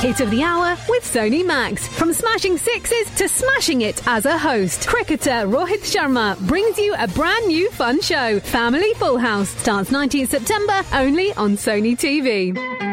Hit of the hour with Sony Max. From smashing sixes to smashing it as a host, cricketer Rohit Sharma brings you a brand new fun show. Family Full House starts 19th September only on Sony TV.